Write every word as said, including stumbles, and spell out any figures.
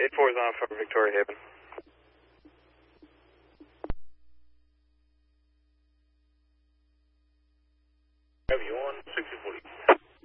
eight four is on for Victoria Haven. Have you on sixty